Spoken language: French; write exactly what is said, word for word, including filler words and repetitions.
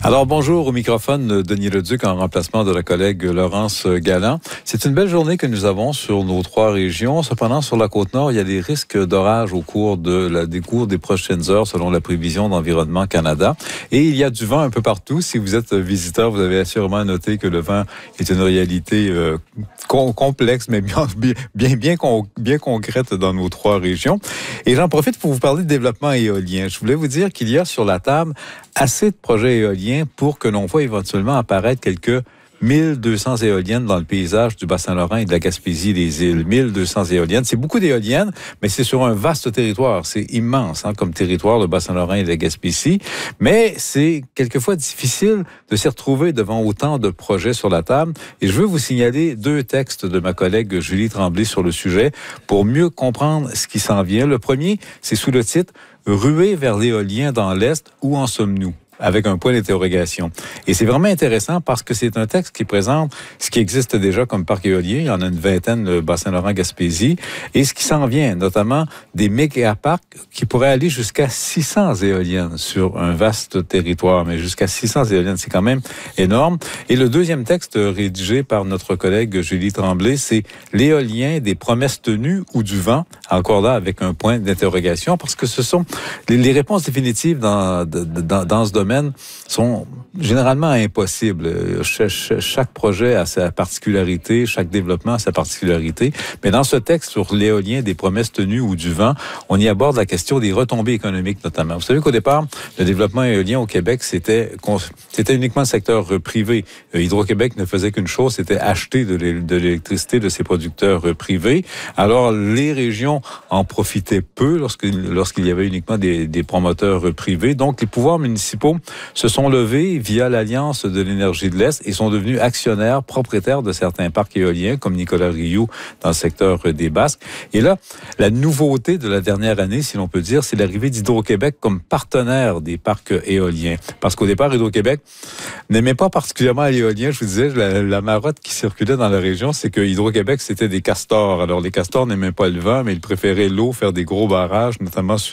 Alors, bonjour au microphone de Denis Leduc en remplacement de la collègue Laurence Galland. C'est une belle journée que nous avons sur nos trois régions. Cependant, sur la Côte-Nord, il y a des risques d'orage au cours de la, des cours des prochaines heures selon la prévision d'Environnement Canada. Et il y a du vent un peu partout. Si vous êtes visiteur, vous avez sûrement noté que le vent est une réalité euh, com- complexe, mais bien, bien, bien, con- bien concrète dans nos trois régions. Et j'en profite pour vous parler de développement éolien. Je voulais vous dire qu'il y a sur la table assez de projets éoliens pour que l'on voit éventuellement apparaître quelques mille deux cents éoliennes dans le paysage du Bas-Saint-Laurent et de la Gaspésie des îles. mille deux cents éoliennes. C'est beaucoup d'éoliennes, mais c'est sur un vaste territoire. C'est immense hein, comme territoire, le Bas-Saint-Laurent et la Gaspésie. Mais c'est quelquefois difficile de s'y retrouver devant autant de projets sur la table. Et je veux vous signaler deux textes de ma collègue Julie Tremblay sur le sujet pour mieux comprendre ce qui s'en vient. Le premier, c'est sous le titre « Ruer vers l'éolien dans l'Est, où en sommes-nous ?» avec un point d'interrogation. Et c'est vraiment intéressant parce que c'est un texte qui présente ce qui existe déjà comme parc éolien. Il y en a une vingtaine, le Bas-Saint-Laurent-Gaspésie. Et ce qui s'en vient, notamment des méga-parcs qui pourraient aller jusqu'à six cents éoliennes sur un vaste territoire. Mais jusqu'à six cents éoliennes, c'est quand même énorme. Et le deuxième texte rédigé par notre collègue Julie Tremblay, c'est l'éolien des promesses tenues ou du vent. Encore là, avec un point d'interrogation parce que ce sont les, les réponses définitives dans, dans, dans ce domaine sont généralement impossibles. Ch- chaque projet a sa particularité, chaque développement a sa particularité. Mais dans ce texte sur l'éolien des promesses tenues ou du vent, on y aborde la question des retombées économiques notamment. Vous savez qu'au départ, le développement éolien au Québec, c'était, c'était uniquement le secteur privé. Hydro-Québec ne faisait qu'une chose, c'était acheter de l'électricité de ses producteurs privés. Alors, les régions en profitaient peu lorsqu'il, lorsqu'il y avait uniquement des, des promoteurs privés. Donc, les pouvoirs municipaux se sont levés via l'Alliance de l'énergie de l'Est et sont devenus actionnaires, propriétaires de certains parcs éoliens, comme Nicolas Rioux dans le secteur des Basques. Et là, la nouveauté de la dernière année, si l'on peut dire, c'est l'arrivée d'Hydro-Québec comme partenaire des parcs éoliens. Parce qu'au départ, Hydro-Québec n'aimait pas particulièrement l'éolien. Je vous disais, la, la marotte qui circulait dans la région, c'est que Hydro-Québec, c'était des castors. Alors, les castors n'aimaient pas le vent, mais ils préféraient l'eau, faire des gros barrages, notamment